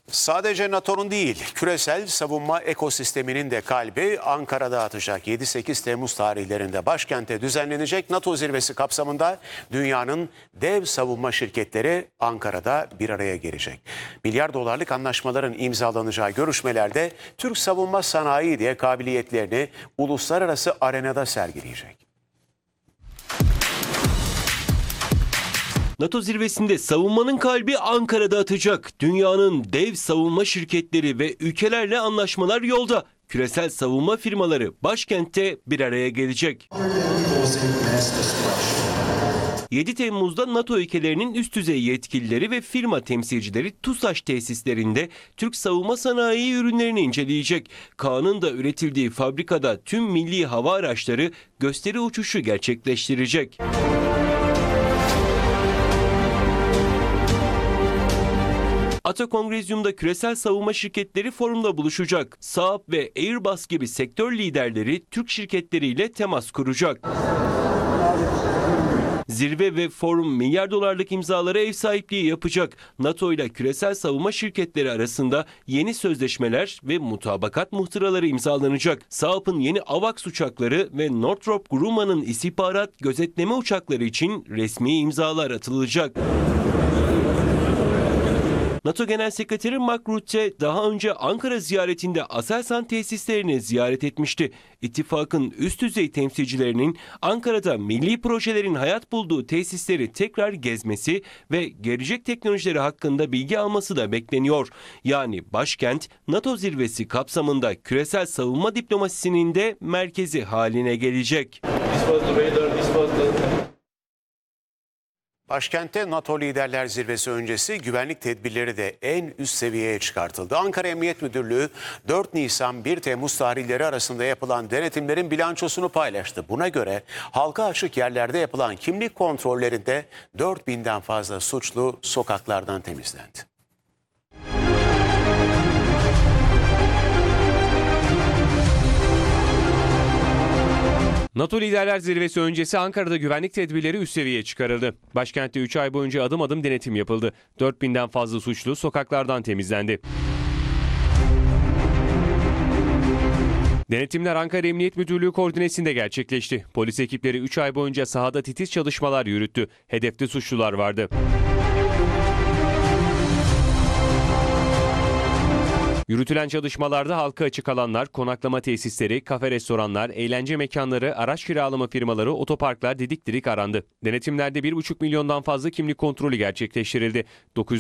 Sadece NATO'nun değil, küresel savunma ekosisteminin de kalbi Ankara'da atacak. 7-8 Temmuz tarihlerinde başkente düzenlenecek NATO zirvesi kapsamında dünyanın dev savunma şirketleri Ankara'da bir araya gelecek. Milyar dolarlık anlaşmaların imzalanacağı görüşmelerde Türk savunma sanayi de kabiliyetlerini uluslararası arenada sergileyecek. NATO zirvesinde savunmanın kalbi Ankara'da atacak. Dünyanın dev savunma şirketleri ve ülkelerle anlaşmalar yolda. Küresel savunma firmaları başkentte bir araya gelecek. 7 Temmuz'da NATO ülkelerinin üst düzey yetkilileri ve firma temsilcileri TUSAŞ tesislerinde Türk savunma sanayi ürünlerini inceleyecek. Kaan'ın da üretildiği fabrikada tüm milli hava araçları gösteri uçuşu gerçekleştirecek. Atakongrezyum'da küresel savunma şirketleri forumda buluşacak. Saab ve Airbus gibi sektör liderleri Türk şirketleriyle temas kuracak. Zirve ve forum milyar dolarlık imzalara ev sahipliği yapacak. NATO ile küresel savunma şirketleri arasında yeni sözleşmeler ve mutabakat muhtıraları imzalanacak. Saab'ın yeni AVAX uçakları ve Northrop Grumman'ın istihbarat gözetleme uçakları için resmi imzalar atılacak. NATO Genel Sekreteri Mark Rutte daha önce Ankara ziyaretinde Aselsan tesislerini ziyaret etmişti. İttifakın üst düzey temsilcilerinin Ankara'da milli projelerin hayat bulduğu tesisleri tekrar gezmesi ve gelecek teknolojileri hakkında bilgi alması da bekleniyor. Yani başkent NATO zirvesi kapsamında küresel savunma diplomasisinin de merkezi haline gelecek. Başkentte NATO Liderler Zirvesi öncesi güvenlik tedbirleri de en üst seviyeye çıkartıldı. Ankara Emniyet Müdürlüğü 4 Nisan-1 Temmuz tarihleri arasında yapılan denetimlerin bilançosunu paylaştı. Buna göre halka açık yerlerde yapılan kimlik kontrollerinde 4000'den fazla suçlu sokaklardan temizlendi. NATO Liderler Zirvesi öncesi Ankara'da güvenlik tedbirleri üst seviyeye çıkarıldı. Başkentte 3 ay boyunca adım adım denetim yapıldı. 4000'den fazla suçlu sokaklardan temizlendi. Denetimler Ankara Emniyet Müdürlüğü koordinesinde gerçekleşti. Polis ekipleri 3 ay boyunca sahada titiz çalışmalar yürüttü. Hedefte suçlular vardı. Yürütülen çalışmalarda halka açık alanlar, konaklama tesisleri, kafe restoranlar, eğlence mekanları, araç kiralama firmaları, otoparklar didik didik arandı. Denetimlerde 1,5 milyondan fazla kimlik kontrolü gerçekleştirildi.